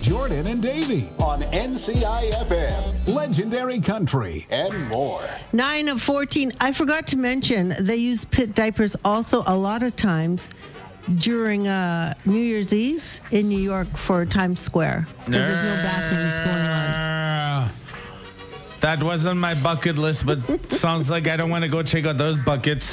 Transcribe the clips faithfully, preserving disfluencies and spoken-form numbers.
Jordan and Davey on N C I F M, Legendary Country, and more. nine of fourteen. I forgot to mention, they use pit diapers also a lot of times during uh, New Year's Eve in New York for Times Square, because there's no bathrooms going on. That wasn't my bucket list, but sounds like I don't want to go check out those buckets.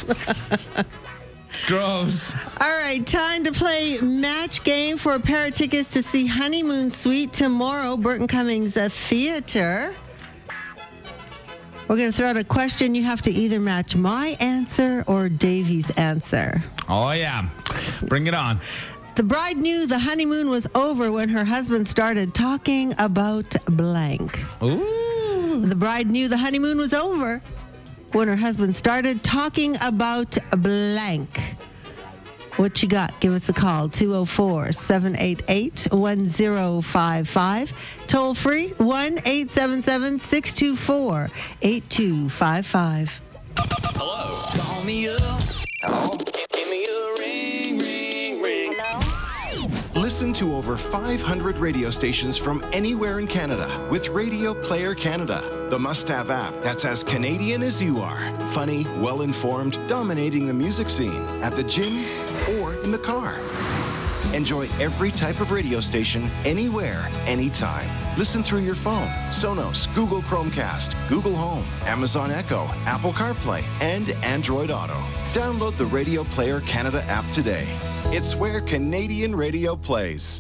Gross. All right, time to play match game for a pair of tickets to see Honeymoon Suite tomorrow, Burton Cummings Theater. We're going to throw out a question. You have to either match my answer or Davey's answer. Oh, yeah. Bring it on. The bride knew the honeymoon was over when her husband started talking about blank. Ooh. The bride knew the honeymoon was over when her husband started talking about blank. What you got? Give us a call, two oh four, seven eight eight, one oh five five. Toll free, one eight seven seven, six two four, eight two five five. Hello. Call me up. Hello. Give me a ring, ring, ring. Hello? Listen to over five hundred radio stations from anywhere in Canada with Radio Player Canada, the must-have app that's as Canadian as you are. Funny, well-informed, dominating the music scene at the gym or in the car. Enjoy every type of radio station, anywhere, anytime. Listen through your phone, Sonos, Google Chromecast, Google Home, Amazon Echo, Apple CarPlay, and Android Auto. Download the Radio Player Canada app today. It's where Canadian radio plays.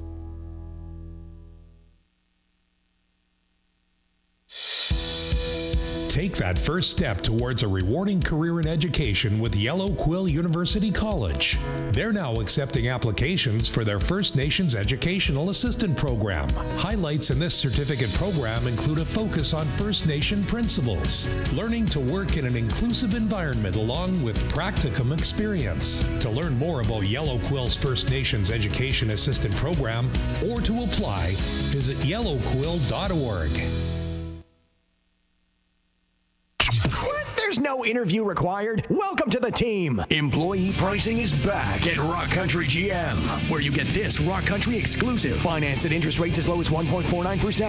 Take that first step towards a rewarding career in education with Yellow Quill University College. They're now accepting applications for their First Nations Educational Assistant Program. Highlights in this certificate program include a focus on First Nation principles, learning to work in an inclusive environment along with practicum experience. To learn more about Yellow Quill's First Nations Education Assistant Program or to apply, visit yellow quill dot org. There's no interview required. Welcome to the team. Employee pricing is back at Rock Country G M, where you get this Rock Country exclusive. Finance at interest rates as low as one point four nine percent.